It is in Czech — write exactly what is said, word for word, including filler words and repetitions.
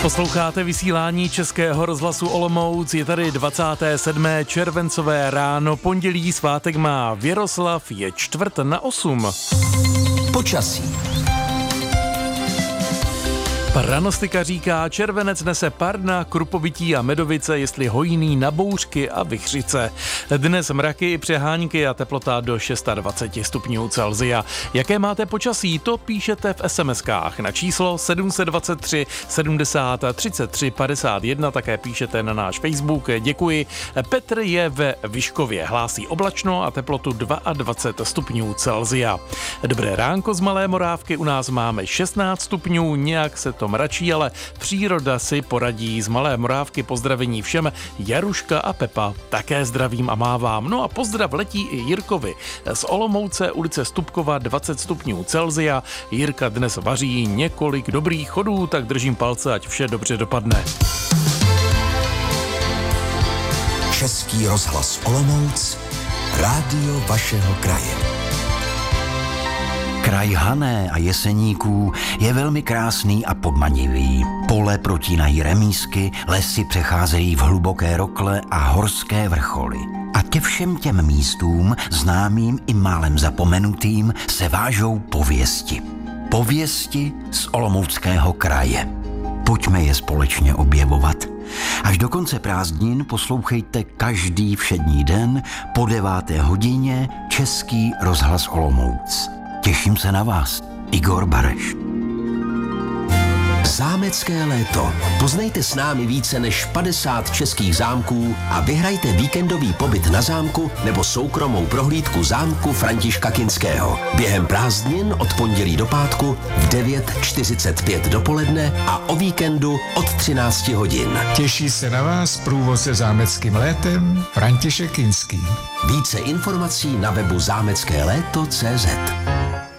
Posloucháte vysílání Českého rozhlasu Olomouc, je tady dvacátého sedmého červencové ráno, pondělí, svátek má Věroslav, je čtvrt na osm. Počasí. Pranostika říká, červenec nese parna, krupovití a medovice, jestli hojný na bouřky a vichřice. Dnes mraky i přehánky a teplota do dvacet šest stupňů Celsia. Jaké máte počasí, to píšete v es em eskách na číslo sedm set dvacet tři sedmdesát třicet tři padesát jedna, také píšete na náš Facebook, děkuji. Petr je ve Vyškově, hlásí oblačno a teplotu dvacet dva stupňů Celsia. Dobré ránko z Malé Morávky, u nás máme šestnáct stupňů, nějak se to mračí, ale příroda si poradí. Z Malé Morávky pozdravení všem, Jaruška a Pepa také zdravím a mávám. No a pozdrav letí i Jirkovi. Z Olomouce, ulice Stupkova, dvacet stupňů Celsia. Jirka dnes vaří několik dobrých chodů, tak držím palce, ať vše dobře dopadne. Český rozhlas Olomouc, rádio vašeho kraje. Kraj Hané a Jeseníků je velmi krásný a podmanivý. Pole protínají remísky, lesy přecházejí v hluboké rokle a horské vrcholy. A ke všem těm místům, známým i málem zapomenutým, se vážou pověsti. Pověsti z Olomouckého kraje. Pojďme je společně objevovat. Až do konce prázdnin poslouchejte každý všední den po deváté hodině Český rozhlas Olomouc. Těším se na vás, Igor Bareš. Zámecké léto. Poznejte s námi více než padesát českých zámků a vyhrajte víkendový pobyt na zámku nebo soukromou prohlídku zámku Františka Kinského. Během prázdnin od pondělí do pátku v devět čtyřicet pět dopoledne a o víkendu od třináct hodin. Těší se na vás průvodce zámeckým létem František Kinský. Více informací na webu zámecké léto tečka cé zet.